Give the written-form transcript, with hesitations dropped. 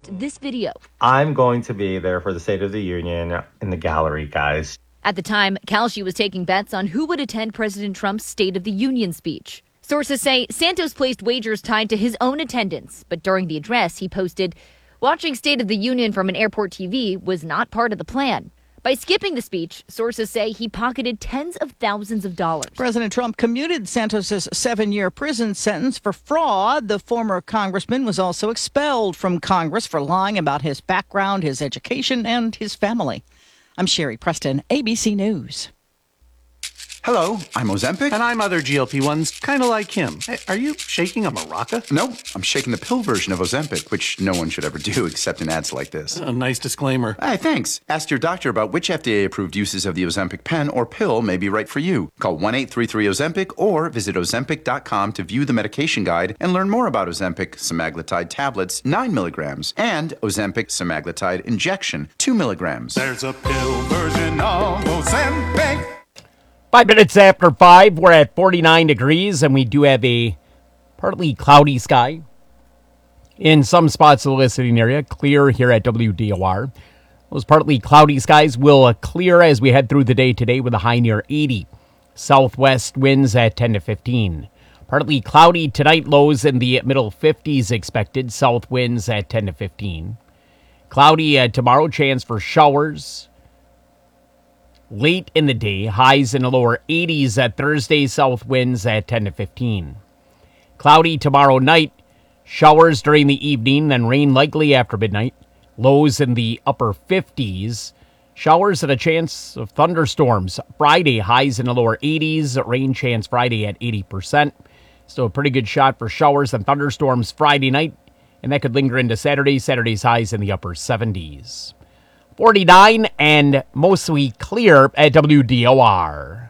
this video. I'm going to be there for the State of the Union in the gallery, guys. At the time, Kalshi was taking bets on who would attend President Trump's State of the Union speech. Sources say Santos placed wagers tied to his own attendance, but during the address, he posted, "Watching State of the Union from an airport TV was not part of the plan." By skipping the speech, sources say he pocketed tens of thousands of dollars. President Trump commuted Santos' 7-year prison sentence for fraud. The former congressman was also expelled from Congress for lying about his background, his education, and his family. I'm Sherry Preston, ABC News. Hello, I'm Ozempic. And I'm other GLP-1s, kind of like him. Hey, are you shaking a maraca? No, I'm shaking the pill version of Ozempic, which no one should ever do except in ads like this. A nice disclaimer. Hey, thanks. Ask your doctor about which FDA-approved uses of the Ozempic pen or pill may be right for you. Call 1-833-OZEMPIC or visit Ozempic.com to view the medication guide and learn more about Ozempic semaglutide tablets, 9 milligrams, and Ozempic semaglutide injection, 2 milligrams. There's a pill version of Ozempic. 5 minutes after 5, we're at 49 degrees, and we do have a partly cloudy sky. In some spots of the listening area, clear here at WDOR. Those partly cloudy skies will clear as we head through the day today with a high near 80. Southwest winds at 10 to 15. Partly cloudy tonight, lows in the middle 50s expected. South winds at 10 to 15. Cloudy tomorrow, chance for showers late in the day, highs in the lower 80s at Thursday, south winds at 10 to 15. Cloudy tomorrow night, showers during the evening, then rain likely after midnight, lows in the upper 50s. Showers and a chance of thunderstorms Friday, highs in the lower 80s, rain chance Friday at 80%. Still a pretty good shot for showers and thunderstorms Friday night, and that could linger into Saturday. Saturday's highs in the upper 70s. 49 and mostly clear at WDOR.